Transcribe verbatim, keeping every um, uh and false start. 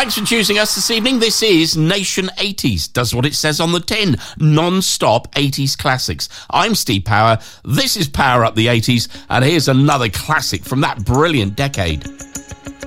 Thanks for choosing us this evening. This is Nation eighties. Does what it says on the tin. Non-stop eighties classics. I'm Steve Power. This is Power Up the eighties. And here's another classic from that brilliant decade.